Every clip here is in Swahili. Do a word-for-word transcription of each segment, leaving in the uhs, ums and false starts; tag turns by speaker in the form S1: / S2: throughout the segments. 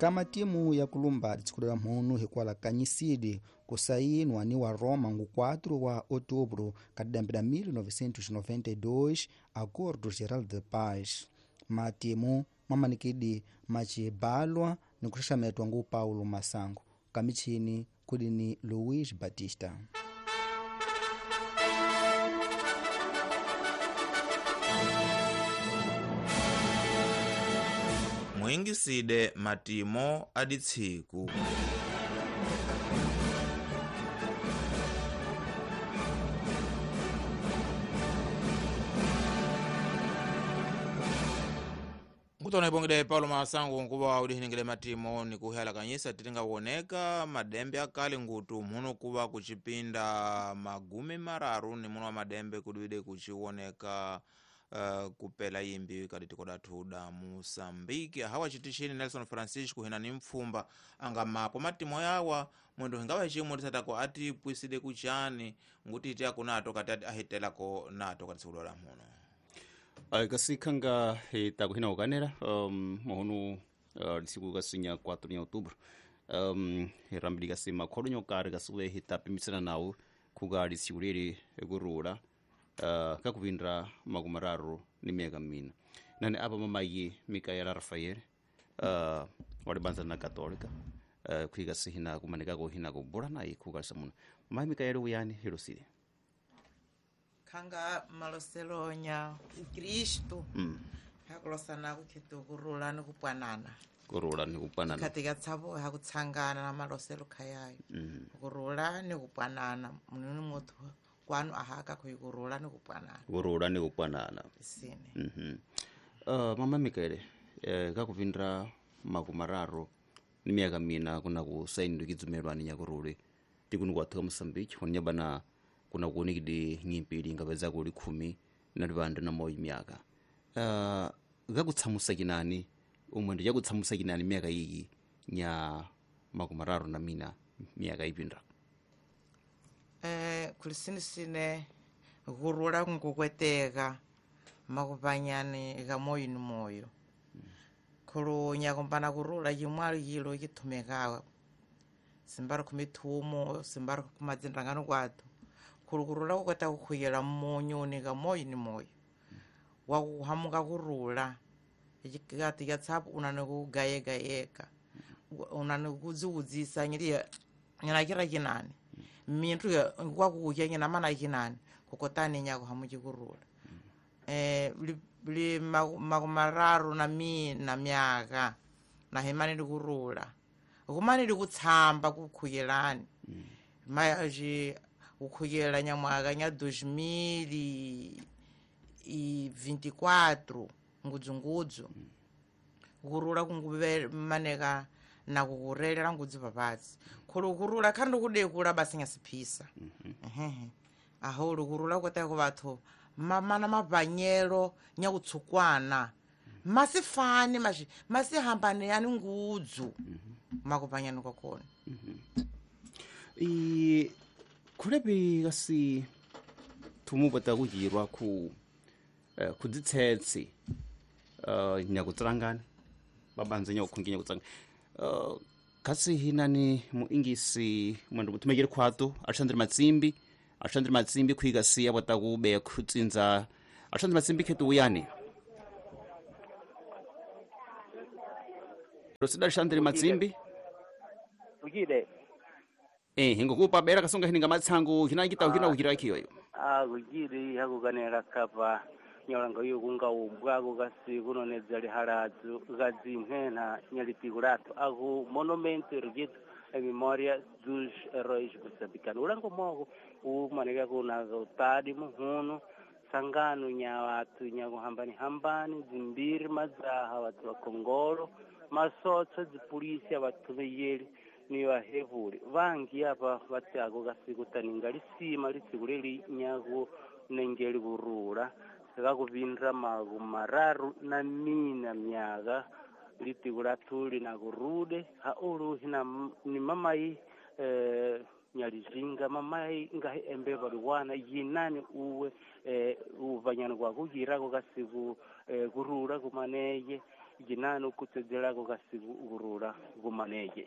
S1: kama timu ya kulumba litsikudwa mhunu hikuala kanyisidi kusainwa ni wa Roma ngu quatro wa outubro kadambira mil novecentos e noventa e dois Acordo Geral de Paz. Matimu mamanikidi machibalwa ni kushashametwa ngu Paulo Masango kamichini kudi ni Luiz Batista.
S2: Mwingiside matimo aditsiku. Kutona ibongede Paulo Masango nkuba ulihiningile matimo ni kuhela kanyisa titinga uoneka madembe akali ngutu mhuno kuba kuchipinda magumi mararu ni mhuno wa madembe kuduide kuchiwoneka uh, kupela yimbi kaditikoda tuda Musambiki hawa chitishini Nelson Francisco kuhina ni mfumba anga mapo matimo yawa mwendo hingawa chimu tisatako ati puiside kuchani nguti iti ya kunato kati ahitela ko nato kati sigulora mhuno.
S3: Uh, kasi kanga hita kuhina ukanera um, mohonu uh, lisiku kasinya quatro de outubro um, rambili kasi makoro nyokari kasule hita pimisana nao kugali siuriri gurura uh, kakuvindra magumararu ni mega mina nani apa mamayi Mikaela Rafael uh, wale banza na katolika uh, kuiga sihina kumanika ko hina ko borana ikuga samuna mamayi Mikaela uyani hirosiri
S4: kanga maloselo nya Kristo
S3: mm.
S4: hakulosana kukitu kurula ni kupwanana
S3: kurula ni kupwanana
S4: katika tsabo hakutsangana na maloselo khayayo mm. kurula ni kupwanana mununi mutu kwanu ahaka kuyikurula ni kupwanana
S3: kurula ni kupwanana
S4: isine
S3: mhm uh, mama Mikaela eh, kakuvindra makumararo ni miaka mina kuna kusaini kizumelwani nyakurule tikuni kwatha Mozambique honyabana kuna kuonikidi ngimpili ngabeza kuli kumi na rwanda na moyi miaka uh, gakutsamusa kinani umwendo yakutsamusa kinani miaka iyi nya makumararo na mina miaka ipindra
S4: eh kulisinisine gurula ngukweteka makupanyani ga moyo ni moyo hmm. Kulu nyakumpana gurula yimwali yilo yitumeka simbara kumitumo simbara kumadzindangano kwatu kurugurula ukata kukhuyela mmonyo nika moyo ni moyo wa kuhamuka kurula ikati ya tsapu unane kugayega yeka unane kudziudzisa nyiri nyana kira kinani mintu kwa kuya nyana mana kinani kokotani nya kuhamuki kurula eh bli magumararu na mi na myaka na hemani kurula kumani likutsamba kukhuyelani maji ukhuyela nyamwaga nya dois mil e vinte e quatro ngudzungudzo kurula kunguvele maneka na kukurela ngudzi papatsi khulu kurula khandi kudekula basi nyasiphisa ehe aho kurula kwata ko batho mama na mabanyelo nya kutsukwana masifani mashi masihambane yani ngudzu makupanyana kokona
S3: i kulebi kasi tumubata kujirwa ku uh, kudzitsetsi uh, nyakutsangana babanze nyakunginya kutsanga uh, kasi hinani mu ingisi mwandu tumegere kwato ashandira matsimbi ashandira matsimbi kwigasi abata kube kutsinza ashandira matsimbi ketu uyani Rosida ashandira matsimbi
S5: ugide
S3: eh hingo kupa bera kasonga hininga matsango hinagita ukina ukira kiyo
S5: ah ugide hakuganera kapa nyolango yukunga ubwago gasi kunonezali harazu gazi nkena nyalitigurato agu monument rigito e memoria dos heróis moçambicanos ulango mogo umanega kuna utadi muhuno sangano nya watu nya kuhambani hambani zimbiri mazaha watu wa Kongolo masotso zipolisi watu beyeli ni wahevuli vangi apa batyago gasikutaninga lisima lisiguleli nyago nengeli burura sakakuvindra magumararu na mina myaga litigula tuli na kurude haulu hina ni mamai eh, nyalizinga mamai ngahi embe baliwana yinani uwe eh, uvanyana kwa kujira kwa kasiku eh, kurura kumaneye jinani ukutsedzerako kasigurura kumaneje.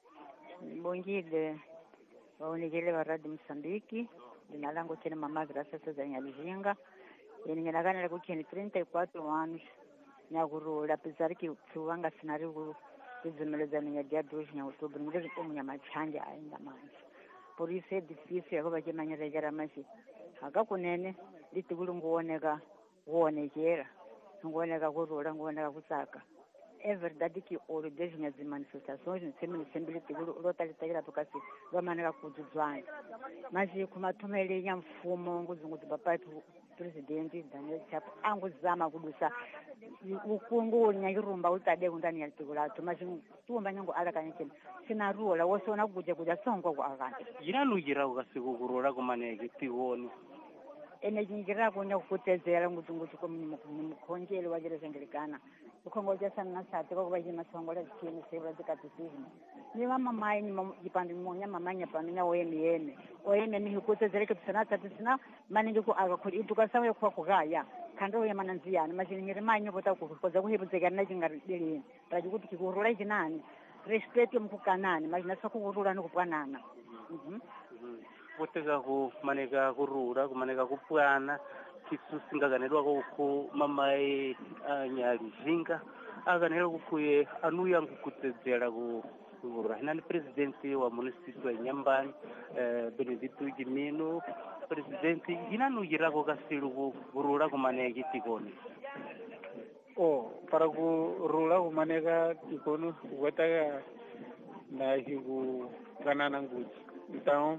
S6: Bongile waonekele wa Radio Msambiki, jina langu tena Mama Gracia Soza Nyalijinga. Yeningana kucheni trinta e quatro anos nyagurula apesar que tuwanga sinarigu kuzimeleza nya dia dois nya outubro ngeze como nya machanja ainda mais. Por isso é difícil agoba je manya regera mashi. Haka kunene litigulu nguoneka nguonekera. Nguoneka kurula nguoneka kutsaka. É verdade que o desde as manifestações no sempre sempre litigulu lota litagira tokasi vamaneka kudzwana. Mas kuma tumele nya mfumo nguzungu papai presidente Daniel Chapo anguzama kudusa ukungu nyayirumba utade undani yaligulato mas tumba nyango alakanye sina ruola wosona kuja kuja songo kwa akanje
S5: jiralugira ukasigugurura kumaneke tiwoni
S6: ene jingira kunya kutezera ngutungutu ko mukhonjele wajere sengelikana ukhongoja sana sate ko baje masongola chini sebra zikatisizini ni mama mai ni jipandi monya mama nya pamina oyeme yeme oyeme ni hukutezera ke tsana tatisina maningi ku agakholi itukasawe kwa kugaya kando ya mananziyana majini ngire manyo bota kukoza kuhibuzeka na jingari delini rajikuti kikurula jinani respect mkukanani majina sakukurula nokupwanana mhm
S5: kutega kumaneka kurura kumaneka kupwana kisusingaganirwa ku mamai Nyalijinga aganira kukuye anuya kukutsedzera ku kurura hinani presidenti wa municipio ya Nyambani eh, Benedito Jimino presidenti hinanuyira ko kasilu kurura kumaneka tikoni
S7: oh para kurura kumaneka tikoni wataga na higu kanana nguji então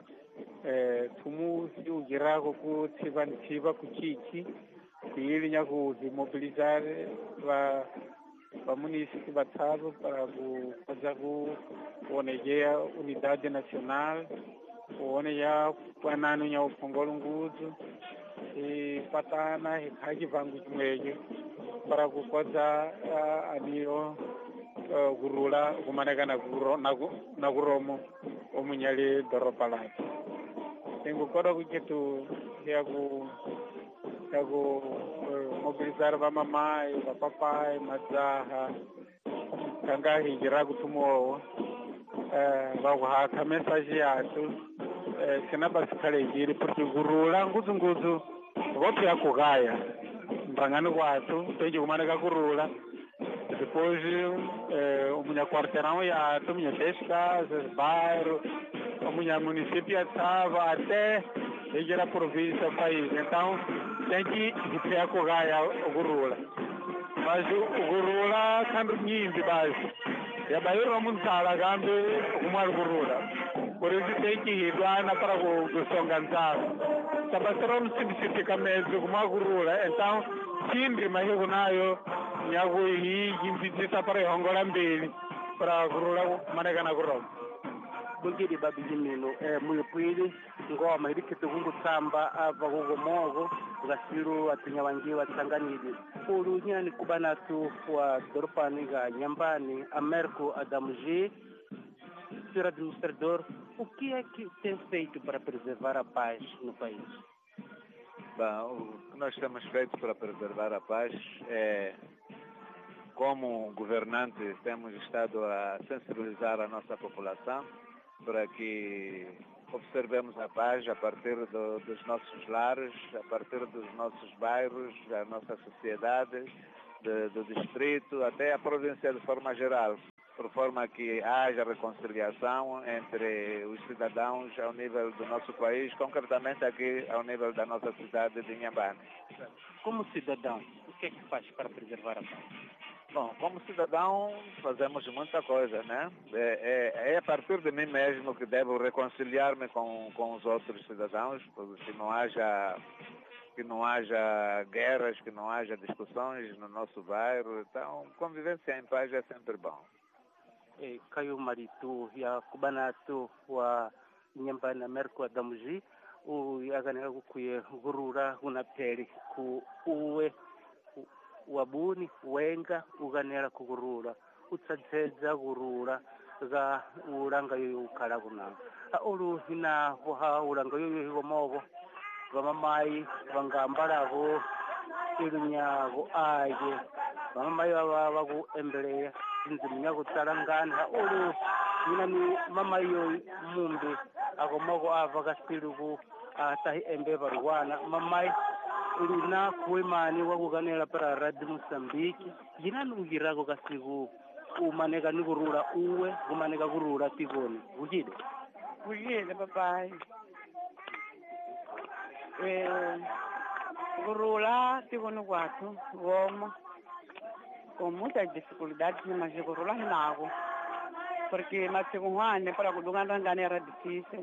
S7: eh tumu ugirako ku tsiba tsiba ku chichi ili nyaku mobilizar va va município batado para ku fazer ku onegea unidade nacional oneya panano nya upongolo nguzu e patana haji vangu mweje para ku fazer anio gurula kumaneka na guro na guromo omunyali doropa lake tengo kodo kujetu ya ku ya ku mobilizar va mamai va papai mazaha kanga hijira kutumo eh va kuhaka message yatu eh sina basikale jiri porque gurula nguzu nguzu vopi ya kugaya mbangani kwatu teje kumaneka kurula depois eh umunya quarteirão ya tuminha pesca bairro a município estava até a província, o país. Então, tem que ir a Cogaya, o Gurula. Mas o Gurula, quando ninguém vai, e a Bahia não monta a gambe, como o Gurula. Por isso tem que ir lá para o São Gonçalo. Sabastrão não significa mesmo como o Gurula. Então, sempre mais eu naio, me hago ir, e visita para o Hongolambele, para o Gurula, manegana Gurula.
S5: Bugiri babijimino eh muyupwili ngoma irikete kungu tsamba ava kugomogo ngasiru atinyawangiwa tsanganidi ulu nyani kubanatu wa dorpani ga Nyambani Americo Adamji senhor administrador, o que é que tem feito para preservar a paz no país?
S8: Bom, o que nós temos feito para preservar a paz é, como governantes, temos estado a sensibilizar a nossa população para que observemos a paz a partir do, dos nossos lares, a partir dos nossos bairros, da nossa sociedade, de, do distrito, até a província de forma geral, por forma que haja reconciliação entre os cidadãos ao nível do nosso país, concretamente aqui ao nível da nossa cidade de Inhambane.
S5: Como cidadão, o que é que faz para preservar a paz?
S8: Bom, como cidadão fazemos muita coisa, né? É, é, é a partir de mim mesmo que devo reconciliar-me com, com os outros cidadãos, para que não haja que não haja guerras, que não haja discussões no nosso bairro. Então, convivência em paz é sempre bom.
S5: E kayo maritu ya kubanatu wa Nyambani Americo Adamji u yaganira kuye gurura unaperi ku uwe wabuni wenga uganira kugurura utsadzedza gurura ga uranga yo ukala kuna olu hina ha uranga yo yo mogo bamamai bangambala go irunya go aje mama yo aba ku embele inzimu nyako talangana ulu mina ni mama yo mumbi akomako ava kasilu ku atahi embe barwana mama lina kuimani wakukanela para Radio Mozambique jina nungirako kasiku umaneka nikurula uwe kumaneka kurula tikoni kujide
S9: kujide papai eh kurula tikoni kwatu goma com muitas dificuldades mas kurula nago porque matikuhane para kudungana ngane era difícil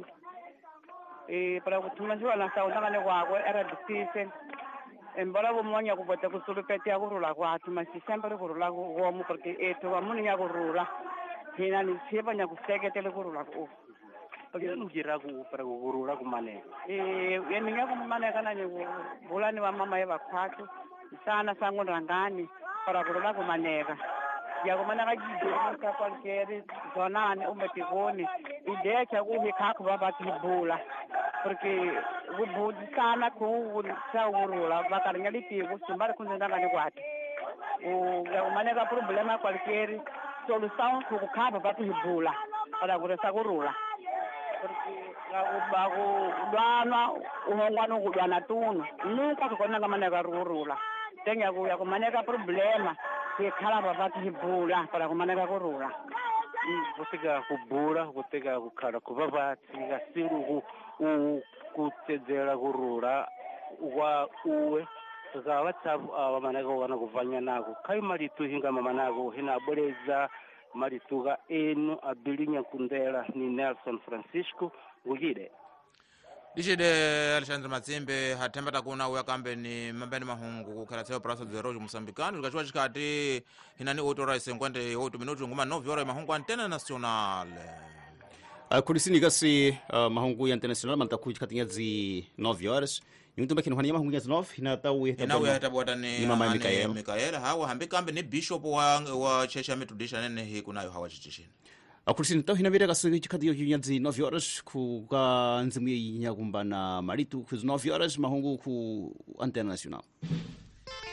S9: e para kutumanjwa na sauna ngane kwako era difícil embora bomonya kupata kusulupete ya kurula kwatu mas sempre kurula gomo porque eto bamuni ya kurula hina ni seba nya kuseketele kurula ko
S5: porque ngira ku para kurula kumane
S9: eh yeninga kumane kana ni bulani wa mama eva kwatu sana sangu rangani para kurula kumaneka ya kumaneka jidoni ka kwalkeri zonane umetikoni idea cha kuhika baba tibula porque ubudi sana ku sa urula bakarinya litigo simbara kunenda ngani kwatu o ya kumaneka problema kwalkeri solução ku kaba batu hibula para kuresa kurula porque la ubago dwana uhongwana kudwana tuno nunca kukona ngamaneka rurula tenya ku ya kumaneka problema khala babatu hibula para kumaneka kurula
S5: kutega kubula kutega kukhala kubabati kasiru kutsedzera kurula wa uwe zava tsavu ava manaka wana kuvanya nako kai maritu hinga mama nako hina boleza marituga enu abilinya kundela ni Nelson Francisco ngujide
S2: Dishide Alexandre Matsimbe hatemba takuna uya kambe ni mambeni mahungu kukhala tseo praso zero Mosambikano likachwa chikati hinani autorize ngwande otu minutu nguma nove horas mahungu antena nationale
S3: uh, kulisini kasi uh, mahungu ya international mantakuji katinga zi nove horas Yungu mbaki nuhani mahungu ya zi nove hinatawe
S2: hinawe hatabuata ni
S3: ni mama Mikael
S2: Mikael hawa hambi kambe ni bishop wa, wa checha metodisha nene hii kunayo hawa chichishini
S3: akulisini tau hinavira kasi chikati yo nyazi nove horas ku ka nzimu ya nyakumbana maritu ku nove horas mahungu ku antena nacional